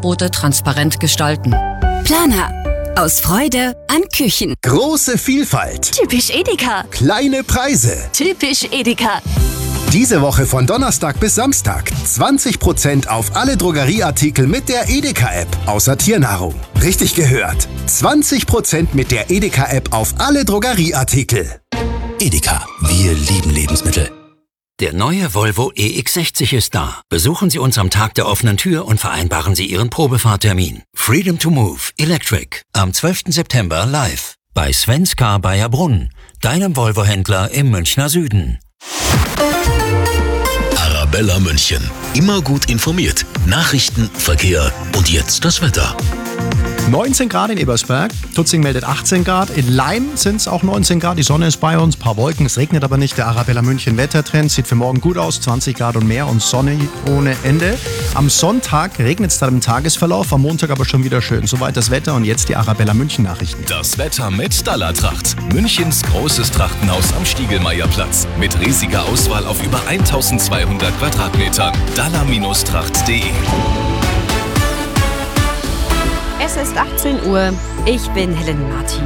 Angebote transparent gestalten. Planer. Aus Freude an Küchen. Große Vielfalt. Typisch Edeka. Kleine Preise. Typisch Edeka. Diese Woche von Donnerstag bis Samstag 20% auf alle Drogerieartikel mit der Edeka-App, außer Tiernahrung. Richtig gehört. 20% mit der Edeka-App auf alle Drogerieartikel. Edeka, wir lieben Lebensmittel. Der neue Volvo EX60 ist da. Besuchen Sie uns am Tag der offenen Tür und vereinbaren Sie Ihren Probefahrtermin. Freedom to Move Electric am 12. September live bei Svenska Bayerbrunn, deinem Volvo-Händler im Münchner Süden. Arabella München. Immer gut informiert. Nachrichten, Verkehr und jetzt das Wetter. 19 Grad in Ebersberg, Tutzing meldet 18 Grad, in Laim sind es auch 19 Grad, die Sonne ist bei uns, ein paar Wolken, es regnet aber nicht. Der Arabella München Wettertrend sieht für morgen gut aus, 20 Grad und mehr und Sonne ohne Ende. Am Sonntag regnet es dann im Tagesverlauf, am Montag aber schon wieder schön. Soweit das Wetter und jetzt die Arabella München Nachrichten. Das Wetter mit Dalla-Tracht. Münchens großes Trachtenhaus am Stiegelmeierplatz. Mit riesiger Auswahl auf über 1200 Quadratmetern. Dalla-tracht.de. Es ist 18 Uhr. Ich bin Helen Martin.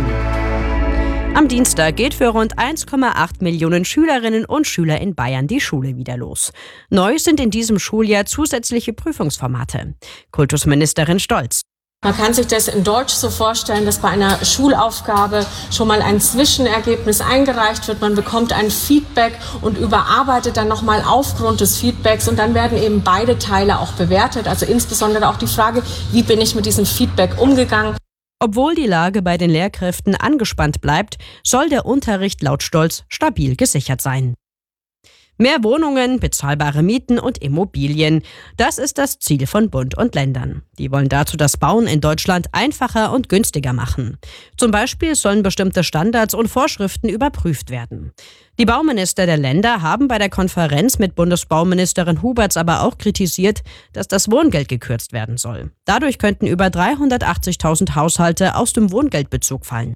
Am Dienstag geht für rund 1,8 Millionen Schülerinnen und Schüler in Bayern die Schule wieder los. Neu sind in diesem Schuljahr zusätzliche Prüfungsformate. Kultusministerin Stolz. Man kann sich das in Deutsch so vorstellen, dass bei einer Schulaufgabe schon mal ein Zwischenergebnis eingereicht wird. Man bekommt ein Feedback und überarbeitet dann nochmal aufgrund des Feedbacks. Und dann werden eben beide Teile auch bewertet. Also insbesondere auch die Frage, wie bin ich mit diesem Feedback umgegangen. Obwohl die Lage bei den Lehrkräften angespannt bleibt, soll der Unterricht laut Stolz stabil gesichert sein. Mehr Wohnungen, bezahlbare Mieten und Immobilien. Das ist das Ziel von Bund und Ländern. Die wollen dazu das Bauen in Deutschland einfacher und günstiger machen. Zum Beispiel sollen bestimmte Standards und Vorschriften überprüft werden. Die Bauminister der Länder haben bei der Konferenz mit Bundesbauministerin Huberts aber auch kritisiert, dass das Wohngeld gekürzt werden soll. Dadurch könnten über 380.000 Haushalte aus dem Wohngeldbezug fallen.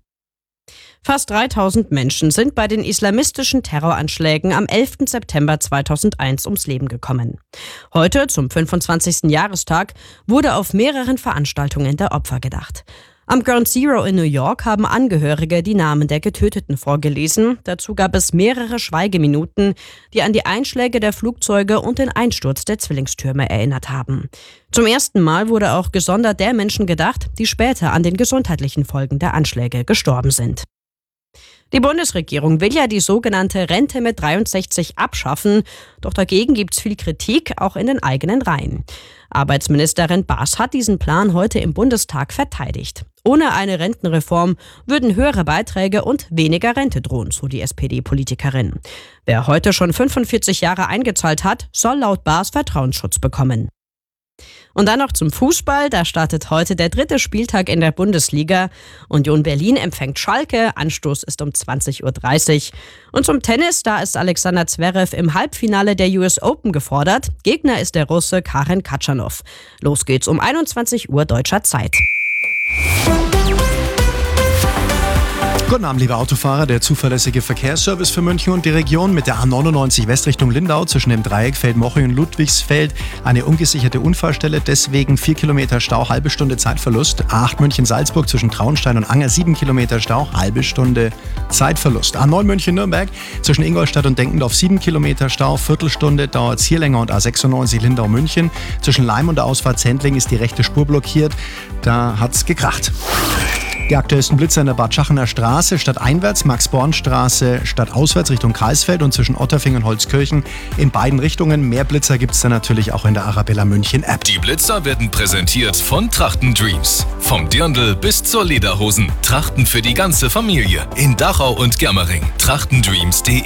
Fast 3.000 Menschen sind bei den islamistischen Terroranschlägen am 11. September 2001 ums Leben gekommen. Heute, zum 25. Jahrestag, wurde auf mehreren Veranstaltungen der Opfer gedacht. Am Ground Zero in New York haben Angehörige die Namen der Getöteten vorgelesen. Dazu gab es mehrere Schweigeminuten, die an die Einschläge der Flugzeuge und den Einsturz der Zwillingstürme erinnert haben. Zum ersten Mal wurde auch gesondert der Menschen gedacht, die später an den gesundheitlichen Folgen der Anschläge gestorben sind. Die Bundesregierung will ja die sogenannte Rente mit 63 abschaffen, doch dagegen gibt's viel Kritik, auch in den eigenen Reihen. Arbeitsministerin Baas hat diesen Plan heute im Bundestag verteidigt. Ohne eine Rentenreform würden höhere Beiträge und weniger Rente drohen, so die SPD-Politikerin. Wer heute schon 45 Jahre eingezahlt hat, soll laut Baas Vertrauensschutz bekommen. Und dann noch zum Fußball. Da startet heute der 3. Spieltag in der Bundesliga. Union Berlin empfängt Schalke. Anstoß ist um 20.30 Uhr. Und zum Tennis, da ist Alexander Zverev im Halbfinale der US Open gefordert. Gegner ist der Russe Karen Khachanov. Los geht's um 21 Uhr deutscher Zeit. Guten Abend, liebe Autofahrer. Der zuverlässige Verkehrsservice für München und die Region mit der A99 Westrichtung Lindau zwischen dem Dreieck Feldmoching und Ludwigsfeld. Eine ungesicherte Unfallstelle, deswegen 4 Kilometer Stau, halbe Stunde Zeitverlust. A8 München-Salzburg zwischen Traunstein und Anger, 7 Kilometer Stau, halbe Stunde Zeitverlust. A9 München-Nürnberg zwischen Ingolstadt und Denkendorf, 7 Kilometer Stau, Viertelstunde dauert es hier länger. Und A96 Lindau-München zwischen Leim und der Ausfahrt Sendling ist die rechte Spur blockiert. Da hat's gekracht. Die aktuellsten Blitzer in der Bad Schachener Straße, stadteinwärts, Max-Born-Straße, stadtauswärts Richtung Karlsfeld und zwischen Otterfing und Holzkirchen in beiden Richtungen. Mehr Blitzer gibt es dann natürlich auch in der Arabella München App. Die Blitzer werden präsentiert von Trachten Dreams. Vom Dirndl bis zur Lederhosen. Trachten für die ganze Familie. In Dachau und Germering. Trachtendreams.de.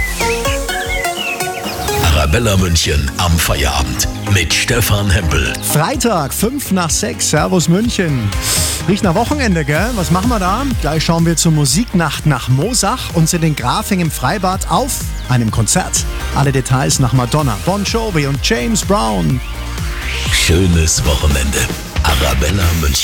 Arabella München am Feierabend mit Stefan Hempel. Freitag, 5:05, Servus München. Riecht nach Wochenende, gell? Was machen wir da? Gleich schauen wir zur Musiknacht nach Moosach und sind in Grafing im Freibad auf einem Konzert. Alle Details nach Madonna, Bon Jovi und James Brown. Schönes Wochenende. Arabella München.